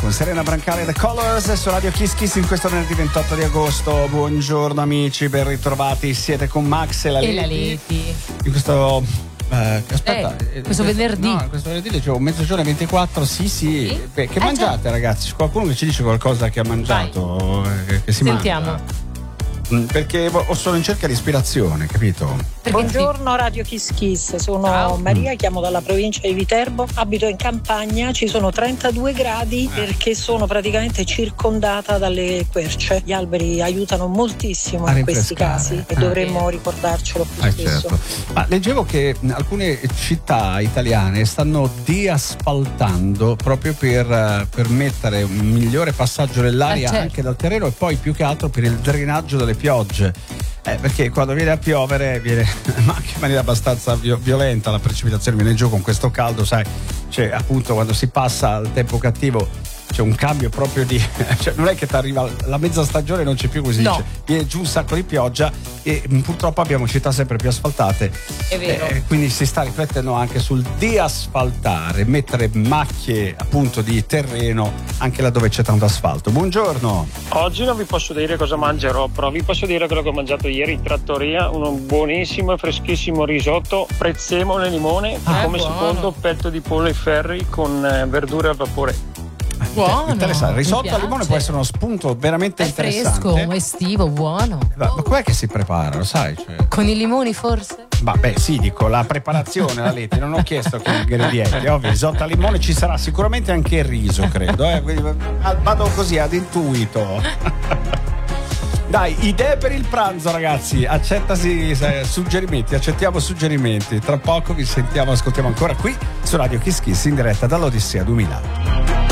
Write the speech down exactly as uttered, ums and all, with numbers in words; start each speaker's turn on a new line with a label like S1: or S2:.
S1: con Serena Brancale The Colors su Radio Kiss Kiss in questo venerdì ventotto di agosto. Buongiorno amici, ben ritrovati. Siete con Max e la Leti.
S2: E la Leti.
S1: In questo eh, aspetta,
S2: eh, questo venerdì.
S1: No, questo venerdì dicevo mezzogiorno e ventiquattro. Sì, sì.
S2: sì?
S1: Beh, che
S2: eh,
S1: mangiate,
S2: già.
S1: ragazzi? Qualcuno che ci dice qualcosa che ha mangiato, che, che si
S2: Sentiamo.
S1: mangia? Perché sono in cerca di ispirazione, capito?
S2: Perché
S3: Buongiorno Radio Kiss Kiss, sono
S2: Ciao.
S3: Maria, chiamo dalla provincia di Viterbo, abito in campagna, ci sono trentadue gradi perché sono praticamente circondata dalle querce. Gli alberi aiutano moltissimo
S1: A
S3: in questi
S1: rinfrescare.
S3: casi e
S1: Ah.
S3: dovremmo ricordarcelo più
S1: Ah,
S3: spesso.
S1: certo. Ma leggevo che alcune città italiane stanno diasfaltando proprio per permettere un migliore passaggio dell'aria
S2: Ah, certo.
S1: anche dal terreno e poi più che altro per il drenaggio delle piogge. Eh, perché quando viene a piovere viene ma anche in maniera abbastanza violenta la precipitazione, viene giù con questo caldo, sai, cioè appunto quando si passa al tempo cattivo c'è un cambio proprio di cioè non è che ti arriva la mezza stagione, non c'è più, così
S2: No.
S1: dice, viene giù un sacco di pioggia e purtroppo abbiamo città sempre più asfaltate.
S2: È vero.
S1: Eh, quindi si sta riflettendo anche sul diasfaltare, mettere macchie appunto di terreno anche laddove c'è tanto asfalto. Buongiorno.
S4: Oggi non vi posso dire cosa mangerò, però vi posso dire quello che ho mangiato ieri in trattoria, un buonissimo e freschissimo risotto, prezzemolo e limone,
S2: Ah,
S4: e come
S2: buono.
S4: secondo petto di pollo e ferri con eh, verdure al vapore.
S2: Buono.
S1: Interessante.
S2: mi
S1: Risotto al limone
S2: piace.
S1: può essere uno spunto veramente
S2: È
S1: interessante.
S2: fresco, estivo, buono.
S1: Ma, ma com'è che si prepara, lo sai? Cioè...
S2: Con i limoni forse?
S1: Vabbè, sì, dico, la preparazione, la Leti, non ho chiesto che ingredienti, ovvio, risotto al limone, ci sarà sicuramente anche il riso, credo, eh? Quindi, vado così ad intuito. Dai, idee per il pranzo, ragazzi, accettasi eh, suggerimenti, accettiamo suggerimenti, tra poco vi sentiamo, ascoltiamo ancora qui su Radio Kiss Kiss in diretta dall'Odissea duemila.